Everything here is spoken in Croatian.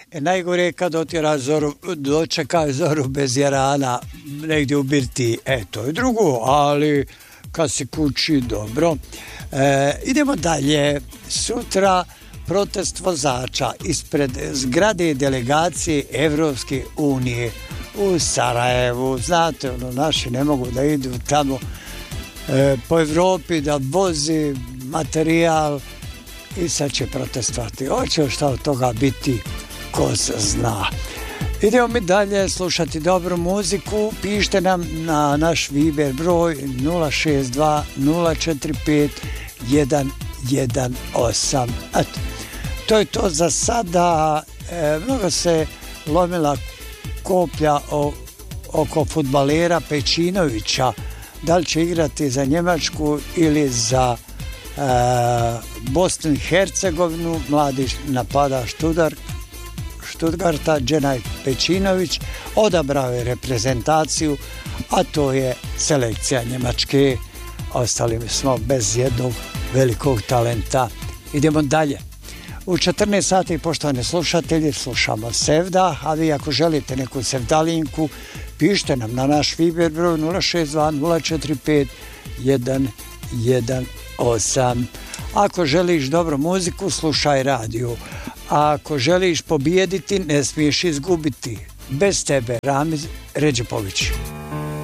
Najgore je kad dočeka zoru bez jarana negdje u birtiji, to je drugo, ali kad se kući, dobro. Idemo dalje. Sutra protest vozača ispred zgrade delegacije Evropske unije u Sarajevu. Znate, naši ne mogu da idu tamo po Evropi da vozi materijal i sad će protestovati. Hoće šta od toga biti, ko se zna. Idemo mi dalje slušati dobru muziku. Pišite nam na naš Viber broj 062 045 118. Eto, to je to za sada. Mnogo se lomila koplja oko fudbalera Pečinovića. Da li će igrati za Njemačku ili za Bosnu i Hercegovinu. Mladi napada Stuttgarta, Dženaj Pečinović odabrao je reprezentaciju, a to je selekcija Njemačke. Ostali smo bez jednog velikog talenta. Idemo dalje. U 14 sati, poštovane slušatelji, slušamo Sevda, a vi ako želite neku sevdalinku, pišite nam na naš Viber broj 062 045 118. Ako želiš dobru muziku, slušaj radio. A ako želiš pobijediti, ne smiješ izgubiti. Bez tebe, Ramiz Redžepović.